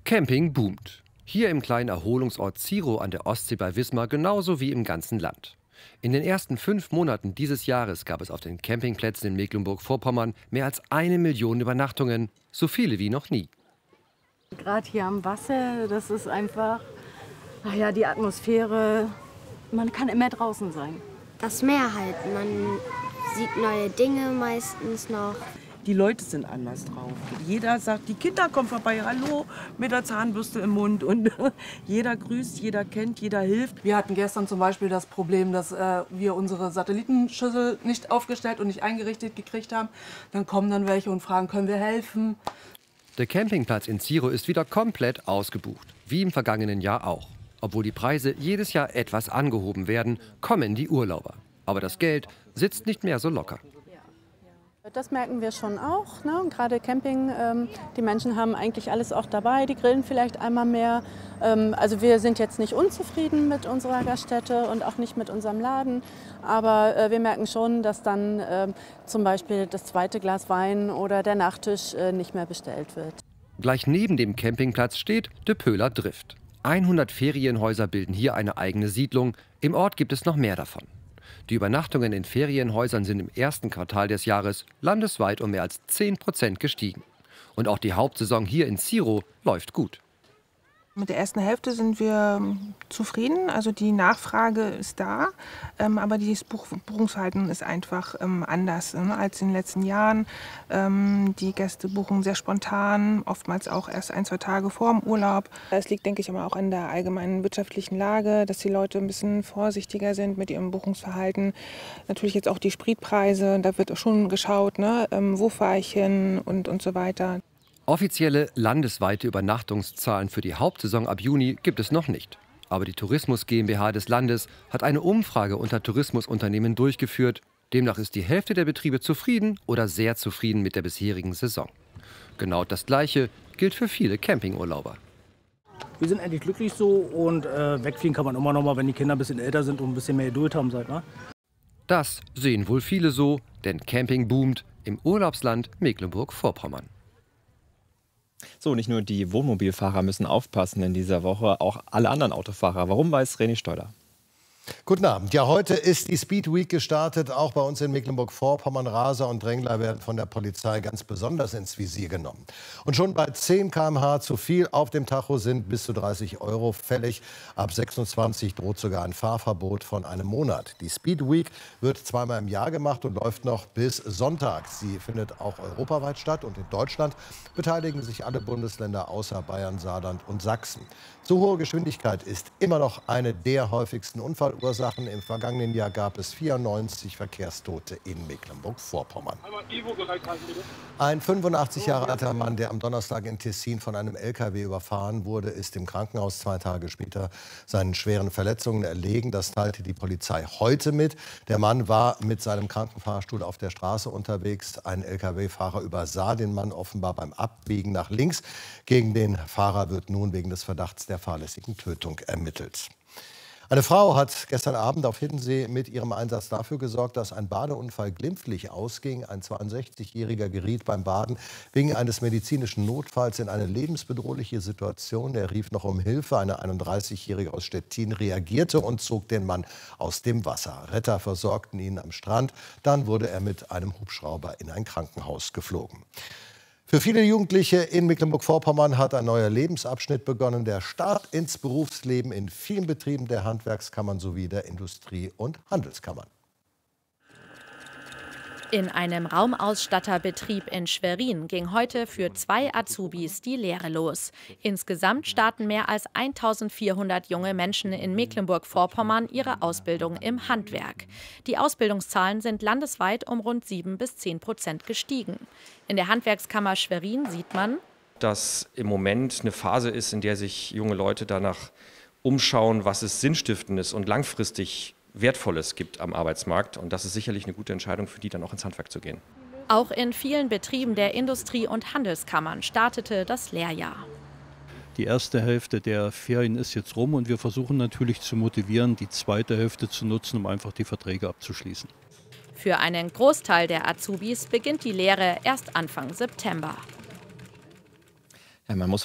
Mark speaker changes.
Speaker 1: Camping boomt. Hier im kleinen Erholungsort Zirow an der Ostsee bei Wismar genauso wie im ganzen Land. In den ersten 5 Monaten dieses Jahres gab es auf den Campingplätzen in Mecklenburg-Vorpommern mehr als 1 Million Übernachtungen, so viele wie noch nie.
Speaker 2: Gerade hier am Wasser, das ist einfach, ach ja, die Atmosphäre, man kann immer draußen sein.
Speaker 3: Das Meer halt, man sieht neue Dinge meistens noch.
Speaker 4: Die Leute sind anders drauf. Jeder sagt, die Kinder kommen vorbei, hallo, mit der Zahnbürste im Mund. Und jeder grüßt, jeder kennt, jeder hilft.
Speaker 5: Wir hatten gestern zum Beispiel das Problem, dass wir unsere Satellitenschüssel nicht aufgestellt und nicht eingerichtet gekriegt haben. Dann kommen dann welche und fragen, können wir helfen?
Speaker 1: Der Campingplatz in Zirow ist wieder komplett ausgebucht, wie im vergangenen Jahr auch. Obwohl die Preise jedes Jahr etwas angehoben werden, kommen die Urlauber. Aber das Geld sitzt nicht mehr so locker.
Speaker 6: Das merken wir schon auch, ne? Gerade Camping, die Menschen haben eigentlich alles auch dabei, die grillen vielleicht einmal mehr. Also wir sind jetzt nicht unzufrieden mit unserer Gaststätte und auch nicht mit unserem Laden, aber wir merken schon, dass dann zum Beispiel das zweite Glas Wein oder der Nachtisch nicht mehr bestellt wird.
Speaker 1: Gleich neben dem Campingplatz steht De Pöhler Drift. 100 Ferienhäuser bilden hier eine eigene Siedlung, im Ort gibt es noch mehr davon. Die Übernachtungen in Ferienhäusern sind im ersten Quartal des Jahres landesweit um mehr als 10% gestiegen. Und auch die Hauptsaison hier in Zirow läuft gut.
Speaker 7: Mit der ersten Hälfte sind wir zufrieden, also die Nachfrage ist da, aber das Buchungsverhalten ist einfach anders als in den letzten Jahren. Die Gäste buchen sehr spontan, oftmals auch erst 1, 2 Tage vor dem Urlaub. Das liegt, denke ich, aber auch an der allgemeinen wirtschaftlichen Lage, dass die Leute ein bisschen vorsichtiger sind mit ihrem Buchungsverhalten. Natürlich jetzt auch die Spritpreise, da wird schon geschaut, ne? Wo fahre ich hin und so weiter.
Speaker 1: Offizielle landesweite Übernachtungszahlen für die Hauptsaison ab Juni gibt es noch nicht. Aber die Tourismus GmbH des Landes hat eine Umfrage unter Tourismusunternehmen durchgeführt. Demnach ist die Hälfte der Betriebe zufrieden oder sehr zufrieden mit der bisherigen Saison. Genau das Gleiche gilt für viele Campingurlauber.
Speaker 8: Wir sind eigentlich glücklich so und wegfliegen kann man immer noch mal, wenn die Kinder ein bisschen älter sind und ein bisschen mehr Geduld haben. Ne?
Speaker 1: Das sehen wohl viele so, denn Camping boomt im Urlaubsland Mecklenburg-Vorpommern.
Speaker 9: So, nicht nur die Wohnmobilfahrer müssen aufpassen in dieser Woche, auch alle anderen Autofahrer. Warum, weiß René Steuder.
Speaker 10: Guten Abend. Ja, heute ist die Speed Week gestartet. Auch bei uns in Mecklenburg-Vorpommern. Raser und Drängler werden von der Polizei ganz besonders ins Visier genommen. Und schon bei 10 km/h zu viel auf dem Tacho sind bis zu 30 € fällig. Ab 26 droht sogar ein Fahrverbot von einem Monat. Die Speed Week wird zweimal im Jahr gemacht und läuft noch bis Sonntag. Sie findet auch europaweit statt und in Deutschland beteiligen sich alle Bundesländer außer Bayern, Saarland und Sachsen. Zu hohe Geschwindigkeit ist immer noch eine der häufigsten Unfallursachen. Im vergangenen Jahr gab es 94 Verkehrstote in Mecklenburg-Vorpommern. Ein 85 Jahre alter Mann, der am Donnerstag in Tessin von einem LKW überfahren wurde, ist im Krankenhaus 2 Tage später seinen schweren Verletzungen erlegen. Das teilte die Polizei heute mit. Der Mann war mit seinem Krankenfahrstuhl auf der Straße unterwegs. Ein LKW-Fahrer übersah den Mann offenbar beim Abbiegen nach links. Gegen den Fahrer wird nun wegen des Verdachts der fahrlässigen Tötung ermittelt. Eine Frau hat gestern Abend auf Hiddensee mit ihrem Einsatz dafür gesorgt, dass ein Badeunfall glimpflich ausging. Ein 62-Jähriger geriet beim Baden wegen eines medizinischen Notfalls in eine lebensbedrohliche Situation. Er rief noch um Hilfe. Eine 31-Jährige aus Stettin reagierte und zog den Mann aus dem Wasser. Retter versorgten ihn am Strand. Dann wurde er mit einem Hubschrauber in ein Krankenhaus geflogen. Für viele Jugendliche in Mecklenburg-Vorpommern hat ein neuer Lebensabschnitt begonnen. Der Start ins Berufsleben in vielen Betrieben der Handwerkskammern sowie der Industrie- und Handelskammern.
Speaker 11: In einem Raumausstatterbetrieb in Schwerin ging heute für 2 Azubis die Lehre los. Insgesamt starten mehr als 1400 junge Menschen in Mecklenburg-Vorpommern ihre Ausbildung im Handwerk. Die Ausbildungszahlen sind landesweit um rund 7 bis 10% gestiegen. In der Handwerkskammer Schwerin sieht man,
Speaker 12: dass im Moment eine Phase ist, in der sich junge Leute danach umschauen, was es Sinnstiftendes und langfristig Wertvolles gibt am Arbeitsmarkt. Und das ist sicherlich eine gute Entscheidung für die, dann auch ins Handwerk zu gehen.
Speaker 11: Auch in vielen Betrieben der Industrie- und Handelskammern startete das Lehrjahr.
Speaker 13: Die erste Hälfte der Ferien ist jetzt rum und wir versuchen natürlich zu motivieren, die zweite Hälfte zu nutzen, um einfach die Verträge abzuschließen.
Speaker 11: Für einen Großteil der Azubis beginnt die Lehre erst Anfang September.
Speaker 9: Ja, man muss